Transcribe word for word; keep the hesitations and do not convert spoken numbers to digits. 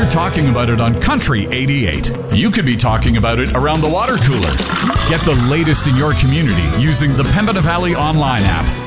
We're talking about it on Country eighty-eight. You could be talking about it around the water cooler. Get the latest in your community using the Pembina Valley online app.